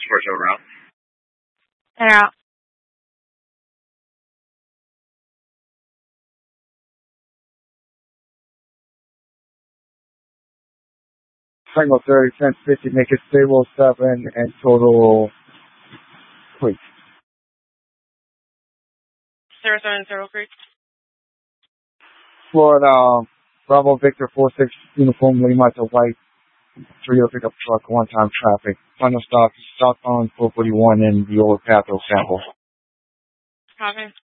Sports over out. They're out. Tango 30, 10, 50, make it stable 7, and total, please. 070 Creek. Florida, Bravo Victor 46, uniform Lima to white, 3 pickup truck, one-time traffic. Final stop, southbound 441 in Viola Path, Sample. Copy.